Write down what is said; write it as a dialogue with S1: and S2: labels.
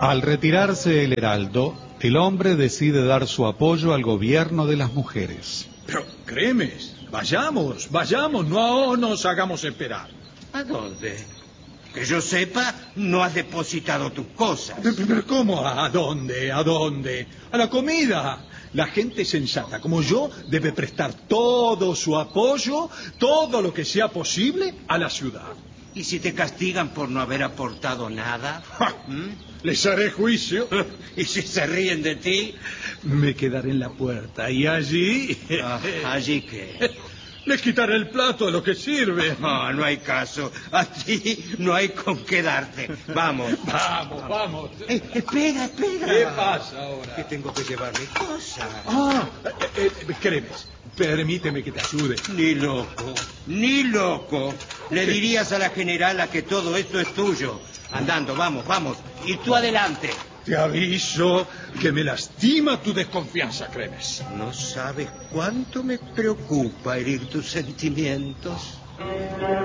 S1: Al retirarse el heraldo, el hombre decide dar su apoyo al gobierno de las mujeres.
S2: Pero, Cremes, vayamos, no nos hagamos esperar.
S3: ¿A dónde? Que yo sepa, no has depositado tus cosas.
S2: ¿Pero cómo? ¿A dónde? ¿A dónde? A la comida. La gente sensata como yo debe prestar todo su apoyo, todo lo que sea posible, a la ciudad.
S3: ¿Y si te castigan por no haber aportado nada?
S2: Les haré juicio.
S3: ¿Y si se ríen de ti?
S2: Me quedaré en la puerta y allí...
S3: ¿Allí qué?
S2: Les quitaré el plato de lo que sirve.
S3: No hay caso. A ti no hay con qué darte. Vamos.
S2: Vamos.
S3: Espera.
S2: ¿Qué pasa ahora?
S3: Que tengo que llevar mis cosas.
S2: Cremes, permíteme que te ayude.
S3: Ni loco. Le dirías a la generala que todo esto es tuyo. Andando, vamos. Y tú adelante.
S2: Te aviso que me lastima tu desconfianza, Cremes.
S3: No sabes cuánto me preocupa herir tus sentimientos.